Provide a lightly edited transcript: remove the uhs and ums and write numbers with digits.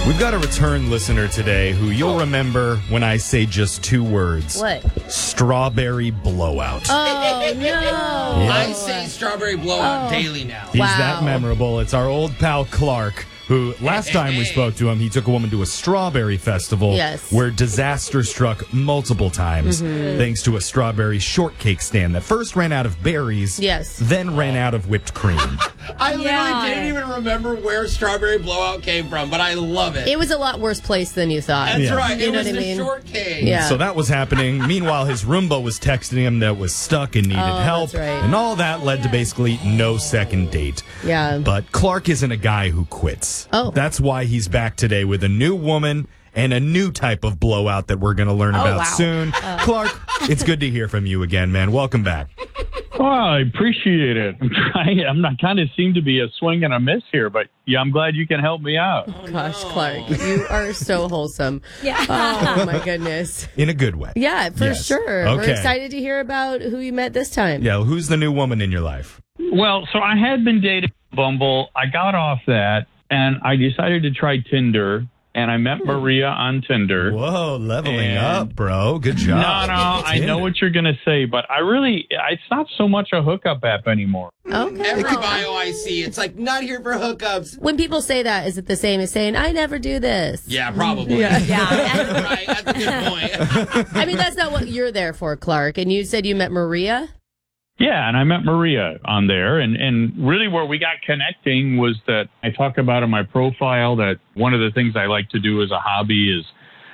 We've got a return listener today who you'll remember when I say just two words. What? Strawberry blowout. Oh, no. Yeah. I say strawberry blowout daily now. He's Wow. that memorable. It's our old pal Clark, who last time we spoke to him, he took a woman to a strawberry festival where disaster struck multiple times thanks to a strawberry shortcake stand that first ran out of berries, then ran out of whipped cream. I literally didn't even remember where strawberry blowout came from, but I love it. It was a lot worse place than you thought. That's right. You It know was what I the mean? shortcake. Yeah. So that was happening. Meanwhile, his Roomba was texting him that was stuck and needed help. That's right. And all that led to basically no second date. Yeah. But Clark isn't a guy who quits. Oh. That's why he's back today with a new woman and a new type of blowout that we're going to learn about soon. Clark, it's good to hear from you again, man. Welcome back. Oh, I appreciate it. I'm not kind of seem to be a swing and a miss here, but yeah, I'm glad you can help me out. Gosh, Clark, you are so wholesome. Yeah. Oh, my goodness. In a good way. Yeah, for sure. Okay. We're excited to hear about who you met this time. Yeah, who's the new woman in your life? Well, so I had been dating Bumble. I got off that, and I decided to try Tinder, and I met Maria on Tinder. Whoa, leveling up, bro. Good job. No, I know what you're going to say, but it's not so much a hookup app anymore. Okay. Every bio I see, it's like, not here for hookups. When people say that, is it the same as saying, I never do this? Yeah, probably. Yeah. Right, that's a good point. I mean, that's not what you're there for, Clark. And you said you met Maria? Yeah, and I met Maria on there, and really where we got connecting was that I talk about in my profile that one of the things I like to do as a hobby is